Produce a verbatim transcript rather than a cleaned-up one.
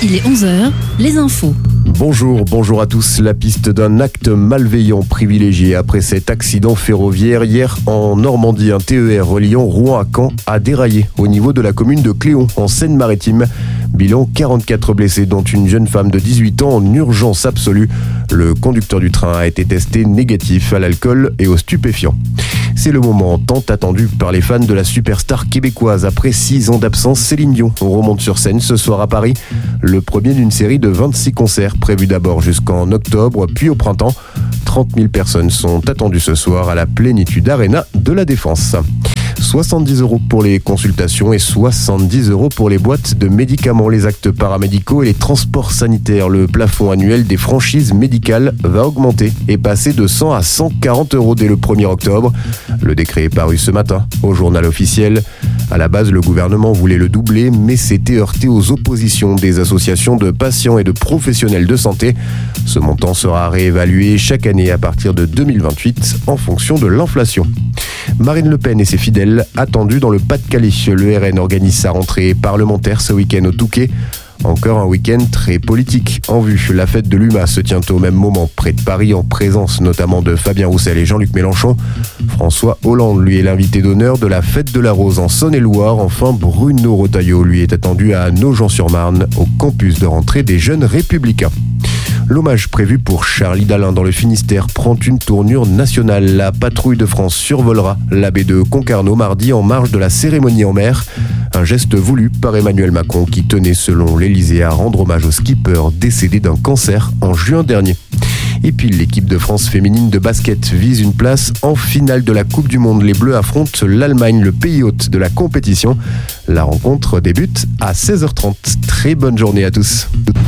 Il est onze heures, les infos. Bonjour, bonjour à tous. La piste d'un acte malveillant privilégié après cet accident ferroviaire hier en Normandie. Un T E R reliant Rouen à Caen a déraillé au niveau de la commune de Cléon en Seine-Maritime. Bilan quarante-quatre blessés, dont une jeune femme de dix-huit ans en urgence absolue. Le conducteur du train a été testé négatif à l'alcool et aux stupéfiants. C'est le moment tant attendu par les fans de la superstar québécoise. Après six ans d'absence, Céline Dion remonte sur scène ce soir à Paris. Le premier d'une série de vingt-six concerts prévus d'abord jusqu'en octobre, puis au printemps. trente mille personnes sont attendues ce soir à la Plénitude Arena de la Défense. soixante-dix euros pour les consultations et soixante-dix euros pour les boîtes de médicaments, les actes paramédicaux et les transports sanitaires. Le plafond annuel des franchises médicales va augmenter et passer de cent à cent quarante euros dès le premier octobre. Le décret est paru ce matin au journal officiel. À la base, le gouvernement voulait le doubler, mais s'était heurté aux oppositions des associations de patients et de professionnels de santé. Ce montant sera réévalué chaque année à partir de deux mille vingt-huit en fonction de l'inflation. Marine Le Pen et ses fidèles attendus dans le Pas-de-Calais. Le R N organise sa rentrée parlementaire ce week-end au Touquet. Encore un week-end très politique en vue. La fête de l'U M A se tient au même moment près de Paris, en présence notamment de Fabien Roussel et Jean-Luc Mélenchon. François Hollande, lui, est l'invité d'honneur de la fête de la Rose en Saône-et-Loire. Enfin, Bruno Retailleau, lui, est attendu à Nogent-sur-Marne, au campus de rentrée des Jeunes Républicains. L'hommage prévu pour Charlie Dalin dans le Finistère prend une tournure nationale. La patrouille de France survolera la baie de Concarneau mardi en marge de la cérémonie en mer. Un geste voulu par Emmanuel Macron qui tenait, selon l'Élysée, à rendre hommage au skipper décédé d'un cancer en juin dernier. Et puis l'équipe de France féminine de basket vise une place en finale de la Coupe du Monde. Les Bleus affrontent l'Allemagne, le pays hôte de la compétition. La rencontre débute à seize heures trente. Très bonne journée à tous.